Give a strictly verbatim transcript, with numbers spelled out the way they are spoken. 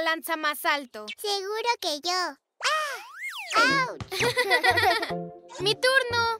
lanza más alto? Seguro que yo. ¡Ah! ¡Auch! ¡Mi turno!